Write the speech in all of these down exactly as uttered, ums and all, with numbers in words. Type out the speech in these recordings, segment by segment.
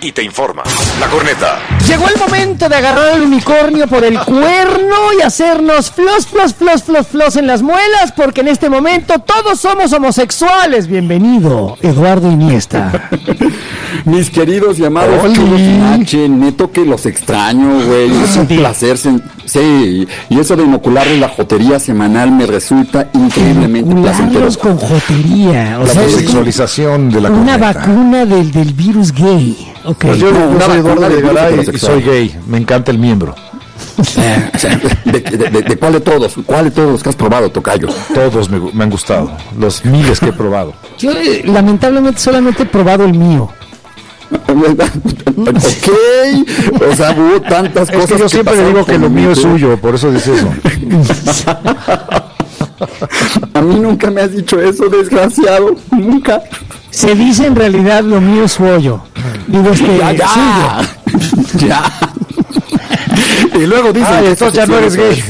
y te informa. La Corneta. Llegó el momento de agarrar al unicornio por el cuerno y hacernos flos, flos, flos, flos, flos en las muelas, porque en este momento todos somos homosexuales. Bienvenido, Eduardo Iniesta. Mis queridos y amados chulos H, neto que los extraño, güey. Es un placer. Sí, y eso de inocularles la jotería semanal me resulta increíblemente placentero. con jotería, o la sea, sexualización de la una corneta. vacuna del, del virus gay. Okay. Pues yo, No, yo soy Eduardo de Videgaray virus y soy gay. Me encanta el miembro. ¿De, de, de, de cuál de todos? ¿Cuál de todos los que has probado, tocayo? Todos me, me han gustado. Los miles que he probado. Yo eh, lamentablemente solamente he probado el mío. Ok, o sea, hubo tantas Es cosas. que yo que siempre pasaron digo que por lo mi mío es mente. suyo, por eso dice eso. A mí nunca me has dicho eso, desgraciado. Nunca. Se dice en realidad lo mío es suyo. Digo, este, Ya, ya. suyo. Ya. Y luego dicen Ay, que entonces ya esa no eres sección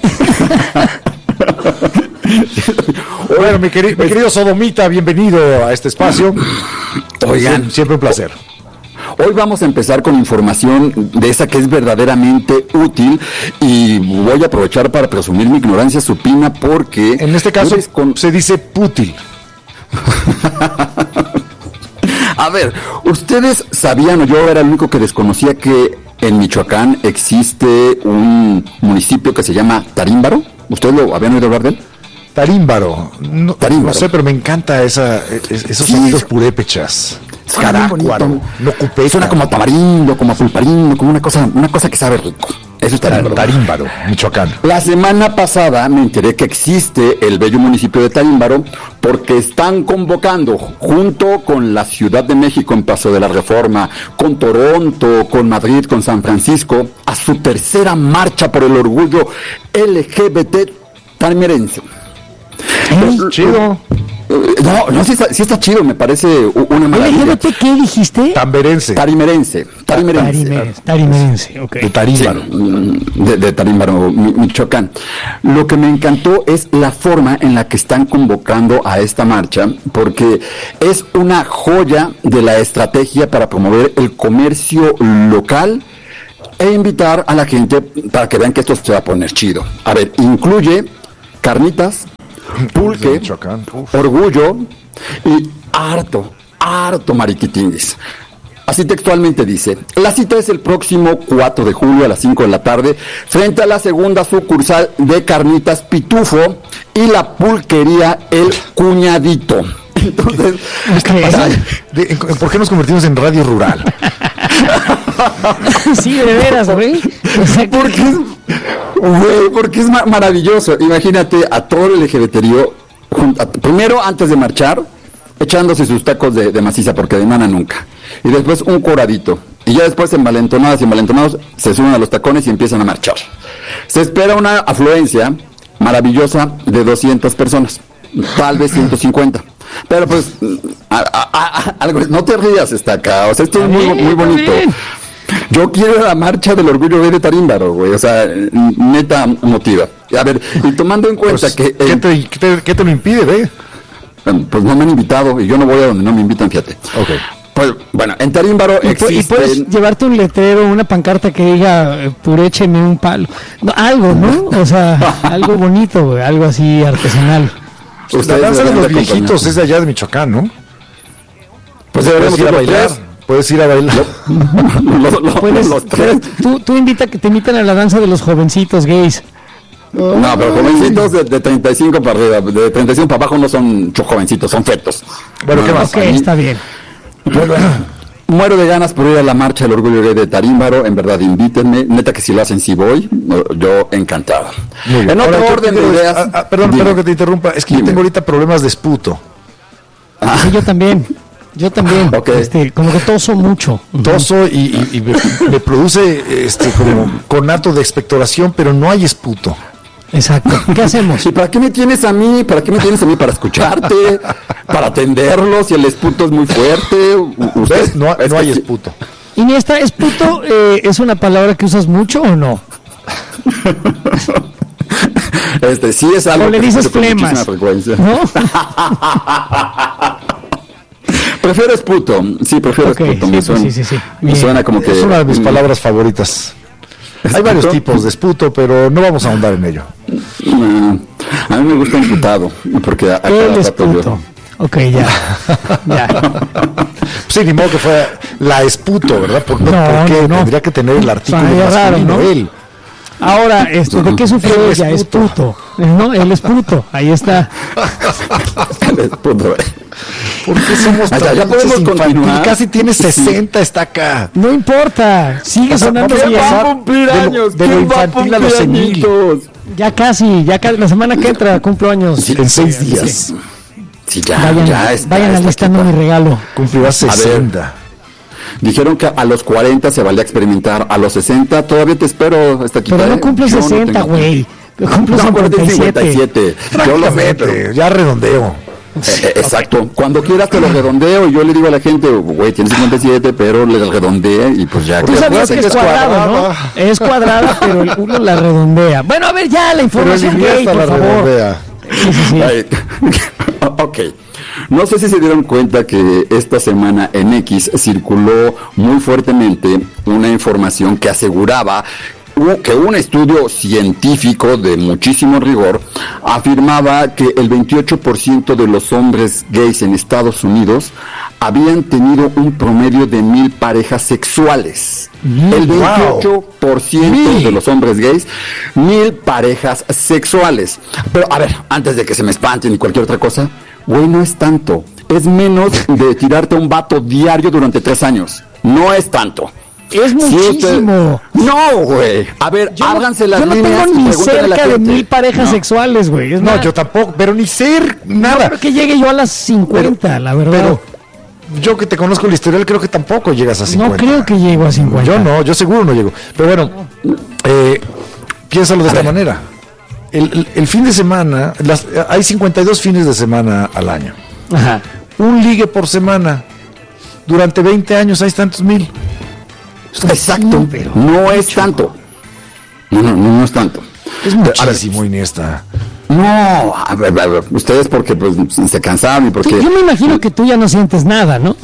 gay. Bueno, mi, queri- mi querido Sodomita, bienvenido a este espacio. Oigan. Sie- siempre un placer. Hoy vamos a empezar con información de esa que es verdaderamente útil y voy a aprovechar para presumir mi ignorancia supina porque... En este caso eres con... se dice pútil. A ver, ¿ustedes sabían o yo era el único que desconocía que en Michoacán existe un municipio que se llama Tarímbaro? ¿Ustedes lo habían oído hablar de él? Tarímbaro. No, Tarímbaro. no sé, pero me encanta esa, es- esos Sí. sonidos purépechas. Suena bien Carácuaro, bonito. no cupeca. Suena como a tamarindo, como a pulparindo, como una cosa, una cosa que sabe rico. Eso es Tarímbaro. Tarímbaro, Michoacán. La semana pasada me enteré que existe el bello municipio de Tarímbaro porque están convocando, junto con la Ciudad de México en Paso de la Reforma, con Toronto, con Madrid, con San Francisco, a su tercera marcha por el orgullo L G B T tarimerense. ¿Eh? Chido. Eh, No, no, sí está, sí está chido, me parece u- una ¿L G maravilla. B T qué dijiste? Tamberense. Tarimerense, tarimerense. Tarimerense, tarimerense, ok. De Tarímbaro. Sí, de, de Tarímbaro, Mi- Michoacán. Lo que me encantó es la forma en la que están convocando a esta marcha, porque es una joya de la estrategia para promover el comercio local e invitar a la gente para que vean que esto se va a poner chido. A ver, incluye carnitas, pulque, Michoacán. Uf. orgullo y harto, harto mariquitinguis. Así textualmente dice, la cita es el próximo cuatro de julio a las cinco de la tarde frente a la segunda sucursal de Carnitas Pitufo y la pulquería El Cuñadito. Entonces, Ok. De- en- ¿Por qué nos convertimos en radio rural? Sí, de veras, güey. O sea, porque es, güey, porque es ma- maravilloso. Imagínate a todo el LGBTío, jun- a- primero antes de marchar, echándose sus tacos de, de maciza, porque de mana nunca. Y después un coradito. Y ya después envalentonadas y envalentonados se suben a los tacones y empiezan a marchar. Se espera una afluencia maravillosa de doscientas personas, tal vez ciento cincuenta. Pero pues, a- a- a- algo, no te rías, está acá. O sea, esto es muy, Está bien, muy está bonito. bien. Yo quiero la marcha del orgullo gay de Tarímbaro, güey. O sea, neta motiva. A ver, y tomando en cuenta Pues, que... ¿qué, eh, te, qué te- qué te lo impide, ve? pues no me han invitado y yo no voy a donde no me invitan, fíjate. Ok. Pues bueno, en Tarímbaro y, pu- y existen... puedes llevarte un letrero, una pancarta que diga, eh, purécheme un palo. No, algo, ¿no? O sea, algo bonito, güey, algo así artesanal. La Ustedes danza de deberían los de viejitos acompañar. es de allá de Michoacán, ¿no? Pues Puedes deberíamos ir a ir los bailar. tres. Puedes ir a bailar. Los, los- Puedes, los tres. tú, tú invita que te invitan a la danza de los jovencitos gays. No, pero jovencitos de, de treinta y cinco para arriba, de treinta y cinco para abajo no son cho- jovencitos, son fetos. Bueno, ¿qué No, más? Ok, a mí- está bien. Bueno, muero de ganas por ir a la marcha del orgullo gay de Tarímbaro, en verdad invítenme, neta que si lo hacen sí voy, no, yo encantado. Muy bien. En otro Ahora, yo orden de tengo- ideas... ah, ah, perdón, dime. perdón que te interrumpa. Es que yo Dime. tengo ahorita problemas de esputo. Sí, yo también. Yo también. Ok. Este, como que toso mucho. Toso y, y- y me, me produce este como conato de expectoración, pero no hay esputo. Exacto. ¿Qué hacemos? ¿Y para qué me tienes a mí? ¿Para qué me tienes a mí? ¿Para escucharte? ¿Para atenderlos? Si el esputo es muy fuerte. U- Usted, ¿Ves? No, es no que hay sí. esputo. Iniesta, ¿es puto? Eh, ¿Es una palabra que usas mucho o no? Este, sí es algo O le que dices escucho con flemas, muchísima frecuencia. ¿no? prefiero esputo. Sí, prefiero Okay, esputo. sí, Me pues suena, sí, sí, sí. me Bien. suena como que... Es una de mis palabras favoritas. Hay varios tipos de esputo, pero no vamos a ahondar en ello. No, a mí me gusta emputado, porque a, a cada El rato esputo. yo- Ok, ya. ya. Sí, ni modo que fuera la esputo, ¿verdad? ¿Por, no, No, ¿por qué? no, no. Tendría que tener el artículo Estaría raro, masculino, ¿no? él. Ahora, esto, ¿de qué sufre Él ella? es Es puto. ¿No? Él es puto. Ahí está. El esputo. ¿Por qué somos Ah, ya, tan ya podemos infantil? continuar. Casi tiene Sí. sesenta, está acá. No importa. Sigue sonando ¿quién bien. va a cumplir de lo- años? de lo ¿Quién va a infantil a lo cumplir senil? añitos? Ya casi, ya casi. La semana que entra cumplo años. Sí, En seis sí, días. sí. Sí, ya, Vayan, ya está. vayan está alistando aquí. mi regalo. Cumplirá sesenta. Dijeron que a los cuarenta se valía experimentar, a los sesenta todavía te espero hasta aquí. Pero no cumple sesenta, güey. Cumple No, cincuenta y cincuenta y siete. siete. Yo lo sé, pero... Prácticamente, ya redondeo. Eh, eh, exacto. Cuando quieras te lo redondeo y yo le digo a la gente, güey, tienes cincuenta y siete, pero le redondee y pues ya. Tú que- sabías que es cuadrado, ¿no? Es cuadrada, pero el uno la redondea. Bueno, a ver, ya la Pero el información gay, Iniesta por la favor. redondea. Sí, sí, sí. Ay, ok. No sé si se dieron cuenta que esta semana en X circuló muy fuertemente una información que aseguraba u- que un estudio científico de muchísimo rigor afirmaba que el veintiocho por ciento de los hombres gays en Estados Unidos habían tenido un promedio de mil parejas sexuales. El veintiocho por ciento de los hombres gays, mil parejas sexuales. Pero a ver, antes de que se me espanten y cualquier otra cosa, güey, no es tanto. Es menos de tirarte a un vato diario durante tres años. No es tanto. Es Si usted- muchísimo. No, güey. A ver, Yo no, ábranse las yo no líneas tengo y ni pregúntenle a la cerca de gente. mil parejas No. sexuales, güey. Es No, más, yo tampoco, pero ni ser no nada. creo que llegue yo a las cincuenta, la verdad. Pero yo que te conozco el historial, creo que tampoco llegas a cincuenta. no creo que llego a cincuenta. Yo no, yo seguro no llego. Pero bueno, eh, piénsalo de esta manera. El, el- el fin de semana, las, hay cincuenta y dos fines de semana al año. Ajá. Un ligue por semana. Durante veinte años hay tantos mil. Exacto. Sí, pero- No es tanto. No, no, no, no es tanto. Es A ver, muchísimo, Iniesta. no, a ver, a ver, ustedes porque pues, se cansaron y Tú- porque... yo me imagino que tú ya no sientes nada, ¿no?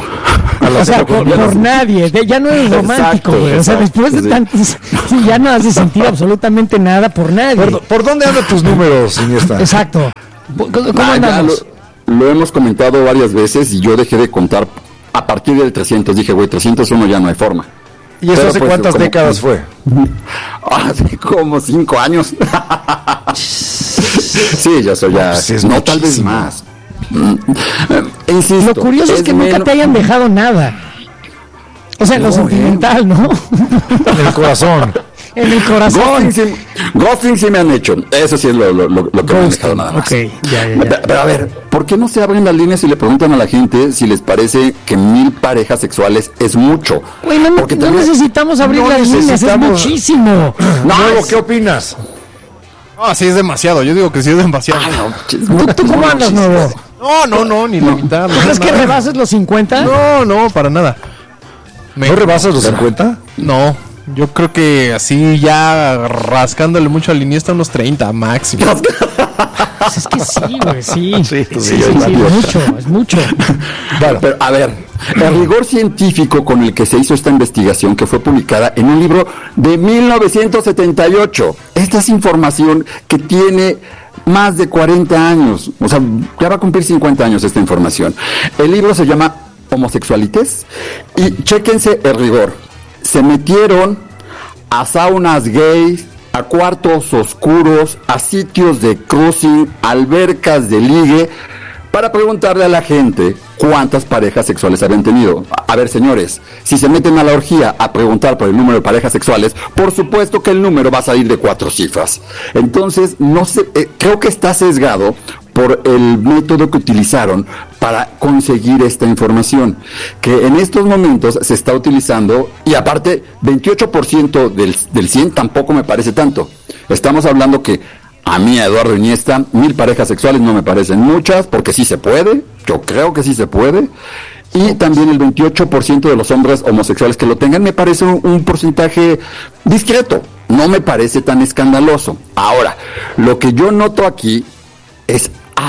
O sea, por, por nadie, de- ya no eres romántico, Exacto, güey. O sea, exacto, después de sí. tantos, sí, ya no haces sentir absolutamente nada por nadie. ¿Por, por dónde andan tus números, Iniesta? Exacto. ¿Cómo cómo Ah, ya andamos? lo, lo hemos comentado varias veces y yo dejé de contar a partir del trescientos. Dije, güey, trescientos uno ya no hay forma. ¿Y eso Pero, hace pues, cuántas como- décadas fue? Hace como cinco años. Sí, ya soy ya. No, pues es no, tal vez muchísimo. más. Mm, eh, Insisto. Lo curioso es que nunca menos- te hayan dejado nada. O sea, en lo No, sentimental, ¿no? En el corazón. En el corazón. Ghosting sí, ghosting sí me han hecho. Eso sí es lo, lo, lo, lo que me han dejado nada más. Ok, ya, ya, ya. Pero, pero a ver, ¿por qué no se abren las líneas y le preguntan a la gente si les parece que mil parejas sexuales es mucho? Güey, no, no- Porque no también- necesitamos abrir no las líneas, es necesitamos- muchísimo. No, Nuevo, es- ¿qué opinas? Ah, sí es demasiado. Yo digo que sí es demasiado. Ay, no, chis- ¿Tú, tú cómo andas, nuevo? No, no, no, ni la mitad. No, ¿Crees que nada. rebases los cincuenta? No, no, para nada. Me- ¿No rebasas los cincuenta? No, yo creo que así ya rascándole mucho al Iniesta unos treinta máximo. Pues es que sí, güey, sí. Sí, sí, sí, yo sí, también. es mucho, es mucho. Bueno, pero a ver, el rigor científico con el que se hizo esta investigación, que fue publicada en un libro de mil novecientos setenta y ocho, esta es información que tiene más de cuarenta años, o sea, ya va a cumplir cincuenta años esta información. El libro se llama Homosexualites y chéquense el rigor. Se metieron a saunas gays, a cuartos oscuros, a sitios de cruising, albercas de ligue, para preguntarle a la gente cuántas parejas sexuales habían tenido. A, a ver, señores, si se meten a la orgía a preguntar por el número de parejas sexuales, por supuesto que el número va a salir de cuatro cifras. Entonces, no sé, eh, creo que está sesgado por el método que utilizaron para conseguir esta información, que en estos momentos se está utilizando, y aparte, veintiocho por ciento del, del cien tampoco me parece tanto. Estamos hablando que a mí, a Eduardo Iniesta, mil parejas sexuales no me parecen muchas, porque sí se puede, yo creo que sí se puede, y también el veintiocho por ciento de los hombres homosexuales que lo tengan me parece un, un porcentaje discreto, no me parece tan escandaloso. Ahora, lo que yo noto aquí es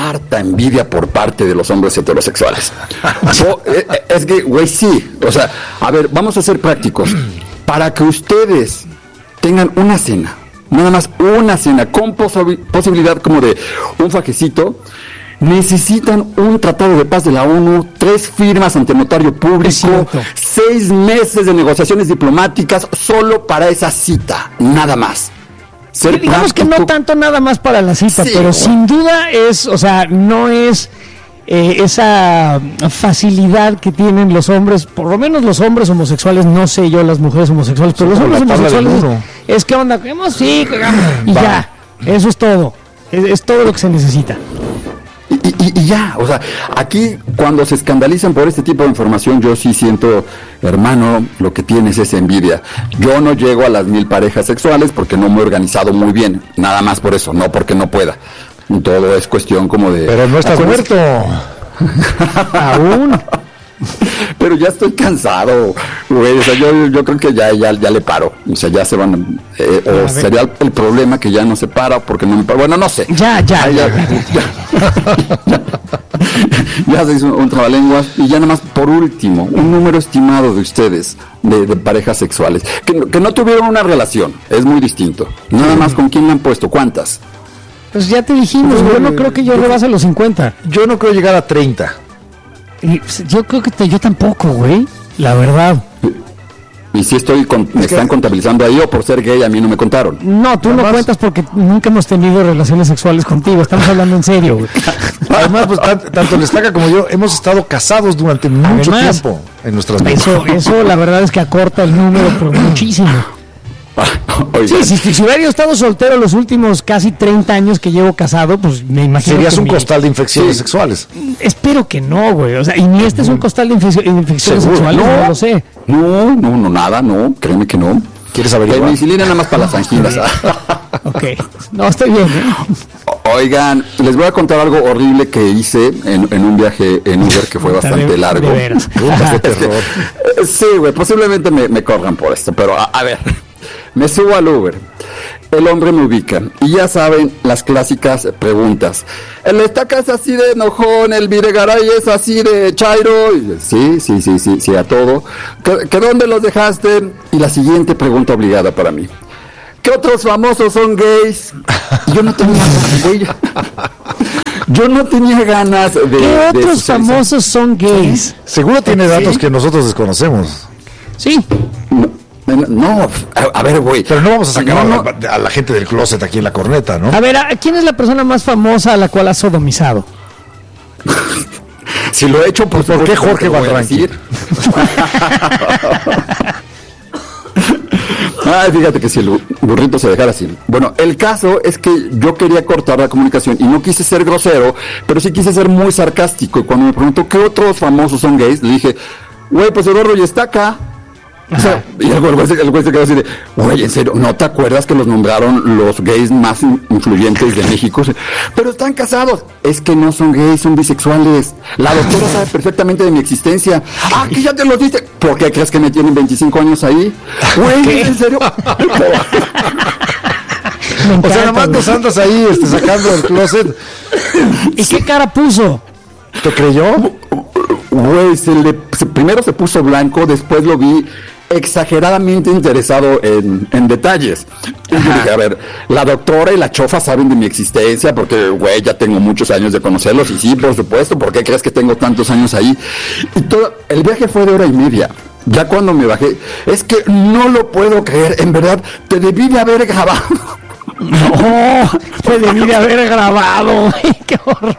harta envidia por parte de los hombres heterosexuales. Yo, eh, es que, güey, sí. O sea, a ver, vamos a ser prácticos. Para que ustedes tengan una cena, nada más una cena, con posi- posibilidad como de un fajecito, necesitan un tratado de paz de la ONU, tres firmas ante notario público, seis meses de negociaciones diplomáticas solo para esa cita, nada más. Sí, digamos que no tanto nada más para la cita, sí, pero bueno, sin duda es, o sea, no es eh, esa facilidad que tienen los hombres, por lo menos los hombres homosexuales, no sé yo las mujeres homosexuales, pero sí, los hombres homosexuales es, es que onda, sí, y Va. ya, eso es todo, es, es todo lo que se necesita. Y, y, y ya, o sea, aquí cuando se escandalizan por este tipo de información, yo sí siento, hermano, lo que tienes es envidia. Yo no llego a las mil parejas sexuales porque no me he organizado muy bien, nada más por eso, no porque no pueda. Todo es cuestión como de... Pero no estás muerto. Aún. Pero ya estoy cansado, güey, o sea, yo, yo creo que ya, ya, ya le paro, o sea, ya se van, eh, o sería el, el problema que ya no se para porque no me para, bueno, no sé. Ya, ya, Ay, ya, ya, ya, ya, ya se hizo un trabalenguas, y ya nada más por último, un número estimado de ustedes, de, de parejas sexuales, que, que no tuvieron una relación, es muy distinto, nada más con quién le han puesto, ¿cuántas? Pues ya te dijimos, yo no creo que yo rebase los cincuenta. Yo no creo llegar a treinta. Y yo creo que te, yo tampoco, güey, la verdad. ¿Y si estoy con, me están contabilizando ahí o por ser gay a mí no me contaron? No, tú Además, no cuentas porque nunca hemos tenido relaciones sexuales contigo, estamos hablando en serio, güey. Además, pues tanto, tanto Lestaca como yo hemos estado casados durante mucho Además, tiempo en nuestras vidas. Eso, eso la verdad es que acorta el número por muchísimo. Sí, si, si, si hubiera yo estado soltero los últimos casi treinta años que llevo casado, pues me imagino serías que un mi... costal de infecciones sí. sexuales. Espero que no, güey. O sea, y ni este es un costal de infec- infecciones ¿Seguro? sexuales, no, no lo sé. No, no, no, nada, no, créeme que no. ¿Quieres averiguar? Penicilina nada más para las anginas. Ok, no, estoy bien, ¿eh? Oigan, les voy a contar algo horrible que hice en, en un viaje en Uber que fue bastante de, largo. De veras. Es que, sí, güey, posiblemente me, me corran por esto, pero a, a ver, me subo al Uber. El hombre me ubica y ya saben las clásicas preguntas. El Estaca es así de enojón, el Videgaray es así de chairo. Y, sí, sí, sí, sí, sí, a todo. ¿Que, que dónde los dejaste? Y la siguiente pregunta obligada para mí. ¿Qué otros famosos son gays? Y yo no tenía güey. Yo no tenía ganas de... ¿Qué de otros famosos son gays? Seguro tiene datos ¿Sí? que nosotros desconocemos. Sí. No. No, a, a ver, güey. Pero no vamos a sacar no, a, la, a la gente del closet aquí en la corneta, ¿no? A ver, ¿a ¿quién es la persona más famosa a la cual has sodomizado? Si lo he hecho, pues ¿por qué Jorge Guadrangui? Ay, fíjate que si el burrito se dejara así. Bueno, el caso es que yo quería cortar la comunicación y no quise ser grosero, pero sí quise ser muy sarcástico. Y cuando me preguntó qué otros famosos son gays, le dije, güey, pues Eduardo y Estaca. O sea, y el güey, el güey se quedó así de, güey, en serio, ¿no te acuerdas que los nombraron los gays más influyentes de México? Pero están casados. Es que no son gays, son bisexuales. La doctora sabe perfectamente de mi existencia. Ah, que ya te lo diste. ¿Por qué crees que me tienen veinticinco años ahí? Güey, ¿en serio? O sea, nada más nos andas ahí este, sacando del closet. ¿Y qué cara puso? ¿Te creyó? Güey, se le, se, primero se puso blanco, después lo vi exageradamente interesado en, en detalles. Y yo dije, a ver, la doctora y la chofa saben de mi existencia, porque, güey, ya tengo muchos años de conocerlos, y sí, por supuesto, ¿por qué crees que tengo tantos años ahí? Y todo, el viaje fue de hora y media. Ya cuando me bajé, es que no lo puedo creer, en verdad, te debí de haber grabado. No, te debí de haber grabado, güey, qué horror.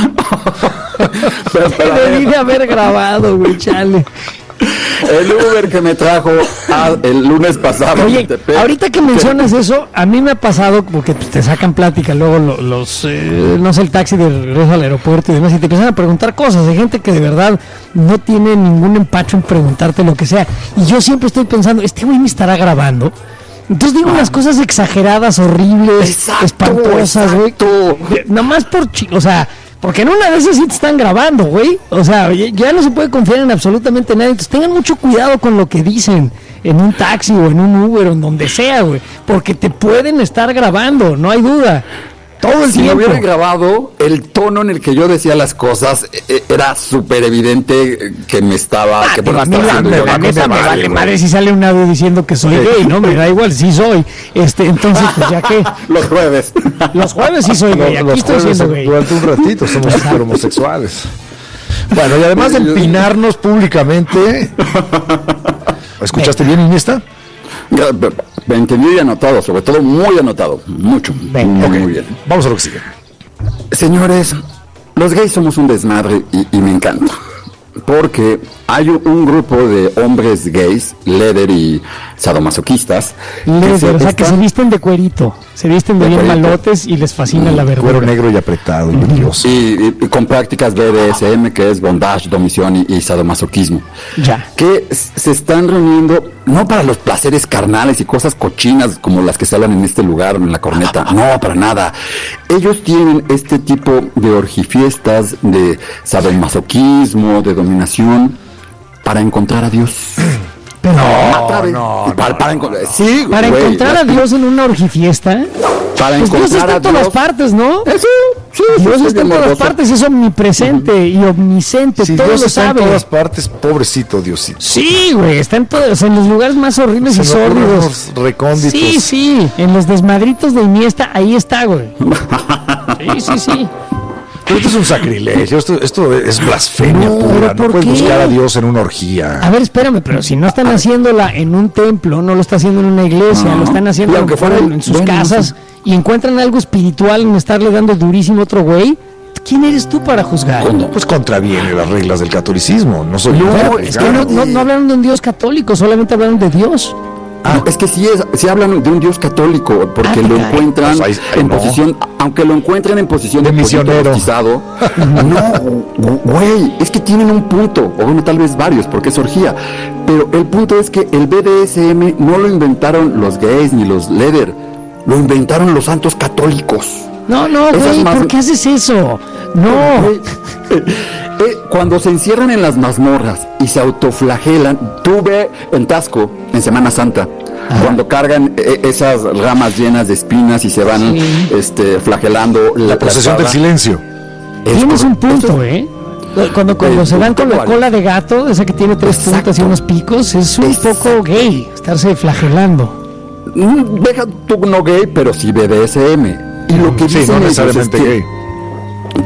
Pero, pero, te debí de haber grabado, güey, chale. El Uber que me trajo a, el lunes pasado. Oye, ahorita que mencionas eso, a mí me ha pasado porque te sacan plática luego los, los eh, no sé, el taxi de regreso al aeropuerto y demás, y te empiezan a preguntar cosas. Hay gente que de verdad no tiene ningún empacho en preguntarte lo que sea. Y yo siempre estoy pensando, ¿este güey me estará grabando? Entonces digo ah. unas cosas exageradas, horribles, exacto, espantosas, güey. Nada más por... Chi- o sea... Porque en una de esas sí te están grabando, güey. O sea, ya no se puede confiar en absolutamente nadie. Entonces tengan mucho cuidado con lo que dicen en un taxi o en un Uber o en donde sea, güey. Porque te pueden estar grabando, no hay duda. Todo el si tiempo. me hubieran grabado, el tono en el que yo decía las cosas eh, era súper evidente que me estaba... que Pero me a mí estaba la, haciendo yo. la neta me Vale, vale güey. madre si sale un audio diciendo que soy gay, ¿no? Me da igual, sí soy. Este, entonces, pues ya que Los jueves. los jueves sí soy gay, Los- aquí los estoy jueves, siendo gay. durante un ratito somos super homosexuales. Bueno, y además de empinarnos públicamente, ¿escuchaste bien, Iniesta? Ya, me entendí y anotado, sobre todo muy anotado. Mucho. Venga. Muy, Ok, muy bien. vamos a lo que sigue. Señores, los gays somos un desmadre y, y me encanta. Porque hay un, un grupo de hombres gays, leather y sadomasoquistas, Leather, se o sea, que se están- visten de cuerito, se visten de De bien cuerito. malotes y les fascina la Cuero verdura. negro y apretado y brilloso. y, y con prácticas B D S M, que es bondage, domisión y, y sadomasoquismo. Ya. Que s- se están reuniendo no para los placeres carnales y cosas cochinas como las que se hablan en este lugar, en la corneta. No, para nada. Ellos tienen este tipo de orgifiestas, de sadomasoquismo, de dominación, para encontrar a Dios. Pero Otra vez. para, para encontrar, sí, para güey, encontrar a la- Dios en una orgifiesta, para pues Dios encontrar está a en todas Dios. partes, ¿no? Eso, sí, Dios sí, está en bien todas morboso. partes, es omnipresente y omnisciente, Si todo Dios lo está en sabe. todas partes, pobrecito Diosito. Sí, güey, está en todos, en los lugares más horribles y Se me ocurren sórdidos. unos recónditos. Sí, sí, en los desmadritos de Iniesta, ahí está, güey. Sí, sí, sí. Pero esto es un sacrilegio, esto, esto es blasfemia No, pura. ¿pero No por puedes qué? buscar a Dios en una orgía. A ver, espérame, pero si no están haciéndola en un templo, no lo está haciendo en una iglesia, No. lo están haciendo Y aunque aunque fuera fuera en sus bueno, casas y encuentran algo espiritual en estarle dando durísimo a otro güey, ¿quién eres tú para juzgar? Pues contraviene las reglas del catolicismo. No soy No, yo. Es que no, no, no hablaron de un Dios católico, solamente hablaron de Dios. Ah, es que sí, es, sí hablan de un Dios católico, porque Ah, lo caray. encuentran Pues ahí- ahí en no. posición, aunque lo encuentren en posición De de, pollito misionero. rostizado. No, güey, es que tienen un punto, o bueno, tal vez varios, porque es orgía. Pero el punto es que el B D S M no lo inventaron los gays ni los leather, lo inventaron los santos católicos. No, no, Esas güey, más- ¿por qué haces eso? No. Güey, eh, cuando se encierran en las mazmorras y se autoflagelan, tú ve en Tasco, en Semana Santa, cuando cargan eh, esas ramas llenas de espinas y se van Sí. este, flagelando La procesión del espada. silencio. Es Tienes un correcto. punto, ¿eh? Cuando, cuando El se van con la punto cola de gato, esa que tiene tres Exacto. puntas y unos picos, es un Exacto. poco gay, estarse flagelando. Mm, Deja tú no gay, pero sí B D S M. Y lo que Sí, dicen no ellos necesariamente es que- gay.